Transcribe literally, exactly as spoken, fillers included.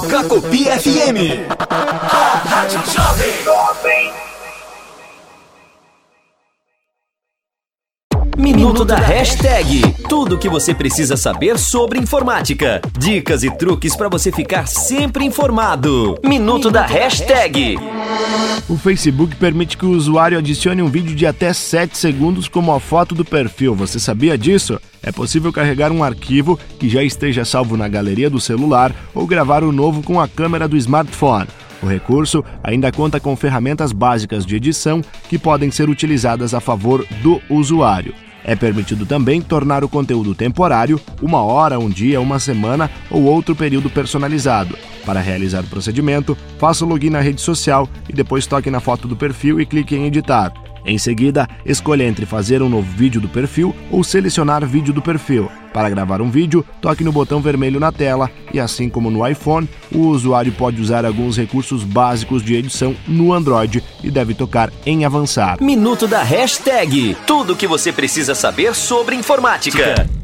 Toca Copy F M. A Rádio Jovem. Minuto da Hashtag. Tudo o que você precisa saber sobre informática. Dicas e truques para você ficar sempre informado. Minuto da Hashtag. O Facebook permite que o usuário adicione um vídeo de até sete segundos como a foto do perfil. Você sabia disso? É possível carregar um arquivo que já esteja salvo na galeria do celular ou gravar o novo com a câmera do smartphone. O recurso ainda conta com ferramentas básicas de edição que podem ser utilizadas a favor do usuário. É permitido também tornar o conteúdo temporário, uma hora, um dia, uma semana ou outro período personalizado. Para realizar o procedimento, faça o login na rede social e depois toque na foto do perfil e clique em editar. Em seguida, escolha entre fazer um novo vídeo do perfil ou selecionar vídeo do perfil. Para gravar um vídeo, toque no botão vermelho na tela e, assim como no iPhone, o usuário pode usar alguns recursos básicos de edição no Android e deve tocar em avançar. Minuto da Hashtag. Tudo o que você precisa saber sobre informática.